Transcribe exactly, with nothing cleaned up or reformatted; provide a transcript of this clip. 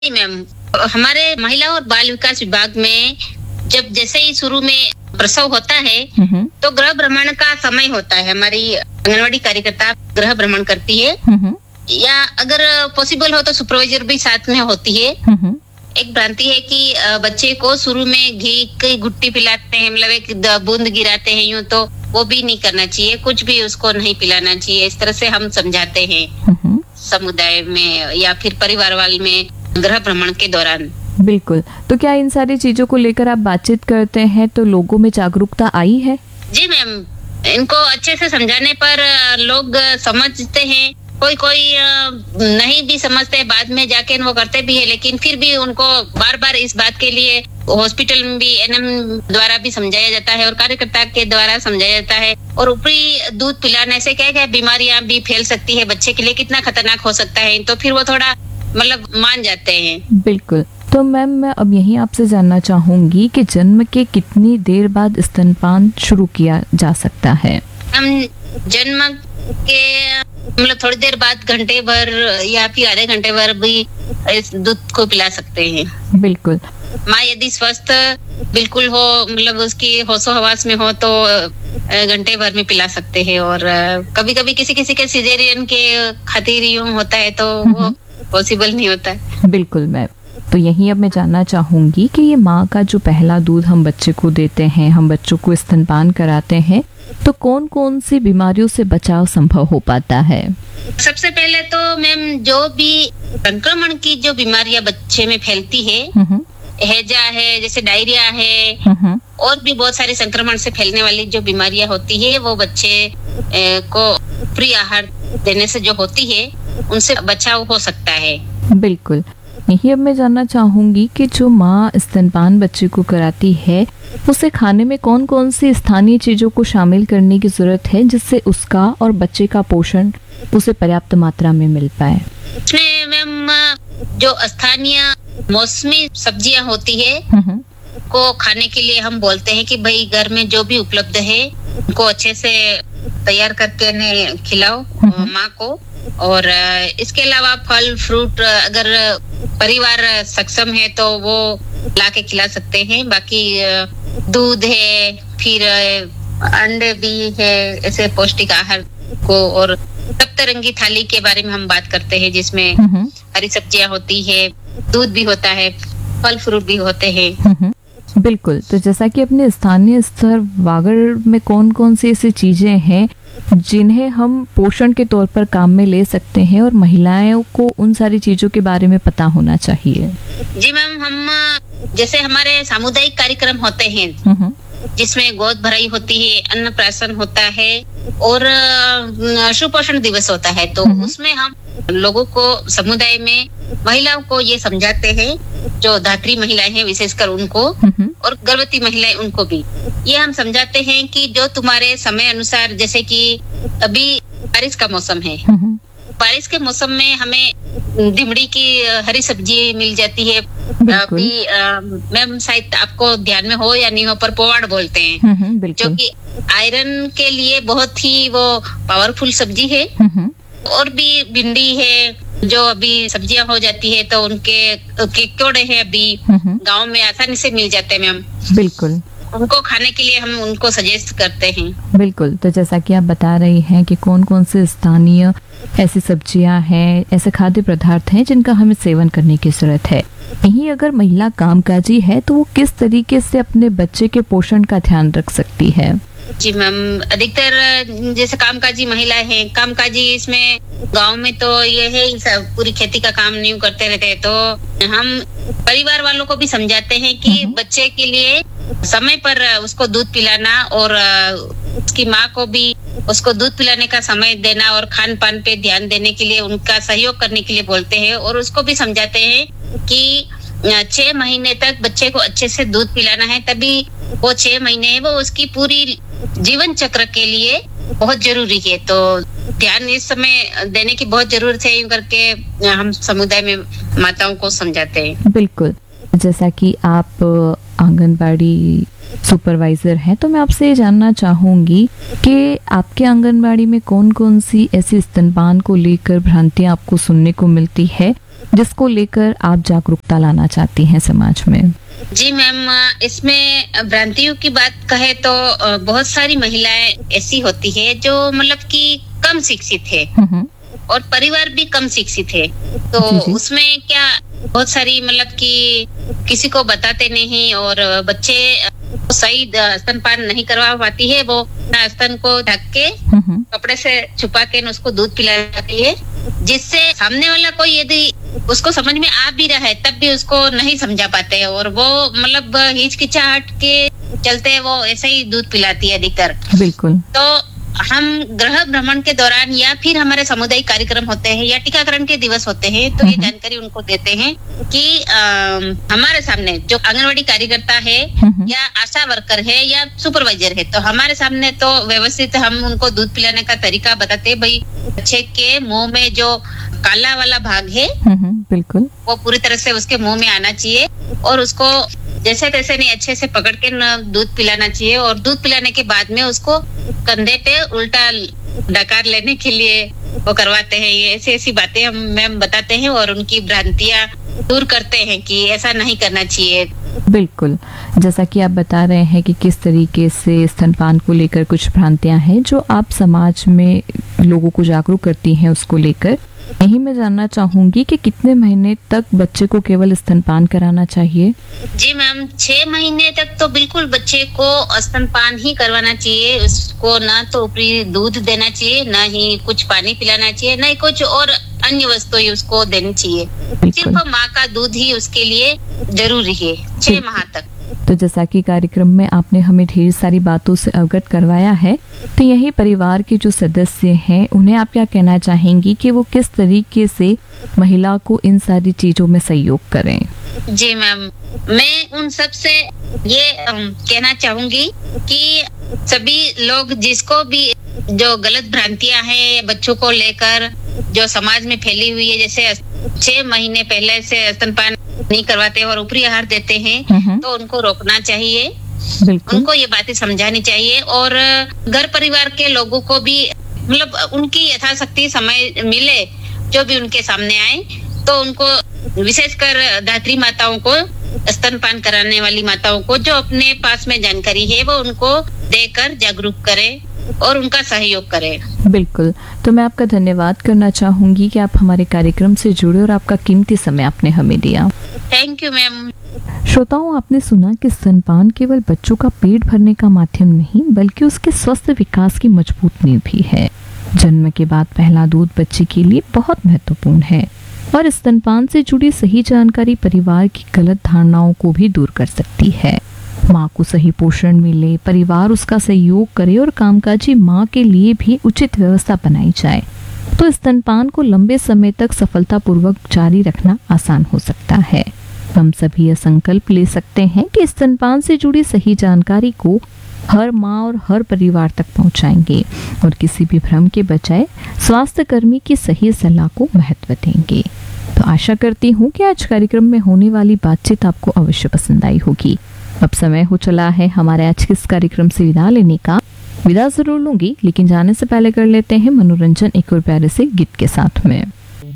जी ma'am, हमारे महिला और बाल विकास विभाग में जब जैसे ही शुरू में प्रसव होता है हम्म, तो गृह भ्रमण का समय होता है। हमारी आंगनवाड़ी कार्यकर्ता गृह भ्रमण करती है, हम्म, या अगर पॉसिबल हो तो सुपरवाइजर भी साथ में होती है। हम्म, एक भ्रांति है कि अ, बच्चे को शुरू में घी की घुट्टी पिलाते हैं, मतलब एक द- बूंद गिराते हैं, यूं तो वो भी नहीं करना चाहिए, कुछ भी उसको नहीं पिलाना चाहिए। इस तरह से हम समझाते हैं हम्म। समुदाय में या फिर परिवार वाले में गृह भ्रमण के दौरान। बिल्कुल। तो क्या इन सारी चीजों को लेकर आप बातचीत करते हैं तो लोगों में जागरूकता आई है? जी मैम, इनको अच्छे से समझाने पर अ, लोग अ, समझते हैं। कोई कोई अ, नहीं भी समझते, बाद में जाके वो करते भी है, लेकिन फिर भी उनको बार बार इस बात के लिए हॉस्पिटल में भी एनएम द्वारा भी समझाया जाता है और कार्यकर्ता के द्वारा समझाया जाता है। और ऊपरी दूध पिलाने से क्या क्या बीमारियां भी फैल सकती है, बच्चे के लिए कितना खतरनाक हो सकता है, तो फिर वो थोड़ा मतलब मान जाते हैं। बिल्कुल। तो मैम, मैं अब यही आपसे जानना चाहूंगी कि जन्म के कितनी देर बाद स्तनपान शुरू किया जा सकता है? हम जन्म के मतलब थोड़ी देर बाद, घंटे भर या फिर आधे घंटे भर भी इस दूध को पिला सकते हैं। बिल्कुल। माँ यदि स्वस्थ बिल्कुल हो, मतलब उसकी होशो हवास में हो, तो अ, घंटे भर में पिला सकते हैं। और कभी कभी किसी किसी के सिजेरियन के खातिर यूं होता है तो वो पॉसिबल नहीं होता है। बिल्कुल मैम। तो यही अब मैं जानना चाहूंगी कि ये माँ का जो पहला दूध हम बच्चे को देते हैं, हम बच्चों को स्तनपान कराते हैं, तो कौन कौन सी बीमारियों से बचाव संभव हो पाता है? सबसे पहले तो मैम, जो भी संक्रमण की जो बीमारियां बच्चे में फैलती है, हम्म, हैजा है, जैसे डायरिया है, हम्म, और भी बहुत सारी संक्रमण से फैलने वाली जो बीमारियां होती है, वो बच्चे ए, को फ्री आहार देने से जो होती है उनसे बचाव हो सकता है। बिल्कुल। यही अब मैं जानना चाहूंगी कि जो माँ स्तनपान बच्चे को कराती है, उसे खाने में कौन कौन सी स्थानीय चीजों को शामिल करने की जरूरत है जिससे उसका और बच्चे का पोषण उसे पर्याप्त मात्रा में मिल पाए? इसमें मैम, जो स्थानीय मौसमी सब्जियां होती है हम्म, को खाने के लिए हम बोलते हैं कि भाई घर में जो भी उपलब्ध है उनको अच्छे से तैयार करके ने खिलाओ हम्म। माँ को। और अ, इसके अलावा फल फ्रूट, अ, अगर परिवार सक्षम है तो वो ला के खिला सकते हैं। बाकी अ, दूध है, फिर अ, अंडे भी है, ऐसे पौष्टिक आहार को। और सप्तरंगी थाली के बारे में हम बात करते हैं, जिसमें हम्म, हरी सब्जियां होती है, दूध भी होता है, फल फ्रूट भी होते हैं। हम्म। बिल्कुल। तो जैसा कि अपने स्थानीय स्तर वागड़ में कौन कौन सी ऐसी चीजें हैं जिन्हें हम पोषण के तौर पर काम में ले सकते हैं और महिलाओं को उन सारी चीजों के बारे में पता होना चाहिए? जी मैम, हम जैसे हमारे सामुदायिक कार्यक्रम होते हैं हम्म, जिसमें गोद भराई होती है, अन्नप्राशन होता है और अ, सुपोषण दिवस होता है, तो हम्म। उसमें हम लोगों को, समुदाय में महिलाओं को ये समझाते हैं, जो धात्री महिलाएं हैं विशेषकर उनको, हम्म, और गर्भवती महिलाएं उनको भी ये हम समझाते हैं कि जो तुम्हारे समय अनुसार, जैसे कि अभी बारिश का मौसम है, हम्म। बारिश के मौसम में हमें दिमड़ी की अ, हरी सब्जी मिल जाती है। बिल्कुल। अभी अ, मैम शायद आपको ध्यान में हो या नहीं हो, पर पोवाड़ बोलते हैं, हम्म, जो बिल्कुल। कि आयरन के लिए बहुत ही वो पावरफुल सब्जी है। हम्म, और भी भिंडी है, जो अभी सब्जियां हो जाती है, तो उनके केकोड़े हैं अभी हम्म। गांव में आसानी से मिल जाते हैं मैम, बिल्कुल। उनको खाने के लिए हम उनको सजेस्ट करते हैं। बिल्कुल। तो जैसा कि आप बता रही हैं कि कौन कौन से स्थानीय ऐसी सब्जियां हैं, ऐसे खाद्य पदार्थ हैं जिनका हमें सेवन करने की जरूरत है। यही अगर महिला कामकाजी है तो वो किस तरीके से अपने बच्चे के पोषण का ध्यान रख सकती है? जी मैम, अधिकतर जैसे कामकाजी महिलाएं हैं, कामकाजी इसमें गांव में तो ये है, सब पूरी खेती का काम नहीं करते रहते हैं, तो हम परिवार वालों को भी समझाते हैं कि बच्चे के लिए समय पर उसको दूध पिलाना और उसकी माँ को भी उसको दूध पिलाने का समय देना और खान पान पे ध्यान देने के लिए उनका सहयोग करने के लिए बोलते हैं। और उसको भी समझाते हैं कि छह महीने तक बच्चे को अच्छे से दूध पिलाना है, तभी वो छह महीने है वो उसकी पूरी जीवन चक्र के लिए बहुत जरूरी है, तो ध्यान इस समय देने की बहुत जरूरत है, यूं करके हम समुदाय में माताओं को समझाते हैं। बिल्कुल। जैसा कि आप आंगनबाड़ी सुपरवाइजर हैं, तो मैं आपसे ये जानना चाहूंगी कि आपके आंगनबाड़ी में कौन कौन सी ऐसी स्तनपान को लेकर भ्रांतियां आपको सुनने को मिलती है जिसको लेकर आप जागरूकता लाना चाहती हैं समाज में? जी मैम, इसमें भ्रांतियों की बात कहे तो बहुत सारी महिलाएं ऐसी होती है जो मतलब कि कम शिक्षित है और परिवार भी कम शिक्षित है। तो जी जी। उसमें क्या बहुत सारी मतलब कि किसी को बताते नहीं और बच्चे सही स्तनपान नहीं करवा पाती है, वो स्तन को ढक के कपड़े से छुपा के उसको दूध पिलाती है, जिससे सामने वाला कोई यदि उसको समझ में आ भी रहा है तब भी उसको नहीं समझा पाते और वो मतलब हिचकिचाहट के चलते वो ऐसे ही दूध पिलाती है अधिकतर। बिल्कुल। तो हम गृह भ्रमण के दौरान या फिर हमारे सामुदायिक कार्यक्रम होते हैं या टीकाकरण के दिवस होते हैं तो ये जानकारी उनको देते हैं कि आ, हमारे सामने जो आंगनवाड़ी कार्यकर्ता है या आशा वर्कर है या सुपरवाइजर है, तो हमारे सामने तो व्यवस्थित हम उनको दूध पिलाने का तरीका बताते हैं। भाई बच्चे के मुंह में जो काला वाला भाग है बिल्कुल वो पूरी तरह से उसके मुंह में आना चाहिए और उसको जैसे तैसे नहीं अच्छे से पकड़ के दूध पिलाना चाहिए और दूध पिलाने के बाद में उसको कंधे पे उल्टा डकार लेने के लिए वो करवाते हैं। ये ऐसी ऐसी बातें हम मैम बताते हैं और उनकी भ्रांतियां दूर करते हैं कि ऐसा नहीं करना चाहिए। बिल्कुल, जैसा कि आप बता रहे हैं कि किस तरीके से स्तनपान को लेकर कुछ भ्रांतियां हैं जो आप समाज में लोगों को जागरूक करती हैं उसको लेकर। यही मैं जानना चाहूंगी कि कितने महीने तक बच्चे को केवल स्तनपान कराना चाहिए? जी मैम, छह महीने तक तो बिल्कुल बच्चे को स्तनपान ही करवाना चाहिए। उसको ना तो ऊपरी दूध देना चाहिए, ना ही कुछ पानी पिलाना चाहिए, ना ही कुछ और अन्य वस्तुएं उसको देनी चाहिए। सिर्फ माँ का दूध ही उसके लिए जरूरी है छह माह तक। तो जैसा कि कार्यक्रम में आपने हमें ढेर सारी बातों से अवगत करवाया है, तो यही परिवार के जो सदस्य हैं उन्हें आप क्या कहना चाहेंगी कि वो किस तरीके से महिला को इन सारी चीजों में सहयोग करें? जी मैम, मैं उन सब से ये कहना चाहूंगी कि सभी लोग जिसको भी जो गलत भ्रांतियां हैं बच्चों को लेकर जो समाज में फैली हुई है, जैसे छह महीने पहले से स्तनपान नहीं करवाते और ऊपरी आहार देते हैं, तो उनको रोकना चाहिए। उनको ये बातें समझानी चाहिए और घर परिवार के लोगों को भी मतलब उनकी यथाशक्ति समय मिले जो भी उनके सामने आए तो उनको विशेषकर धात्री माताओं को, स्तनपान कराने वाली माताओं को जो अपने पास में जानकारी है वो उनको देकर जागरूक करें और उनका सहयोग करें। बिल्कुल, तो मैं आपका धन्यवाद करना चाहूंगी कि आप हमारे कार्यक्रम से जुड़े और आपका कीमती समय आपने हमें दिया। Thank you ma'am. श्रोताओं, आपने सुना कि स्तनपान केवल बच्चों का पेट भरने का माध्यम नहीं बल्कि उसके स्वस्थ विकास की मजबूत नींव भी है। जन्म के बाद पहला दूध बच्चे के लिए बहुत महत्वपूर्ण है और स्तनपान से जुड़ी सही जानकारी परिवार की गलत धारणाओं को भी दूर कर सकती है। माँ को सही पोषण मिले, परिवार उसका सहयोग करे और कामकाजी माँ के लिए भी उचित व्यवस्था बनाई जाए तो स्तनपान को लंबे समय तक सफलतापूर्वक जारी रखना आसान हो सकता है। हम सभी यह संकल्प ले सकते हैं कि स्तनपान से जुड़ी सही जानकारी को हर माँ और हर परिवार तक पहुंचाएंगे और किसी भी भ्रम के बजाय स्वास्थ्य कर्मी की सही सलाह को महत्व देंगे। तो आशा करती हूँ कि आज कार्यक्रम में होने वाली बातचीत आपको अवश्य पसंद आई होगी। अब समय हो चला है हमारे आज के इस कार्यक्रम से विदा लेने का। विदा जरूर लूंगी, लेकिन जाने से पहले कर लेते हैं मनोरंजन एक और प्यारे से गीत के साथ में।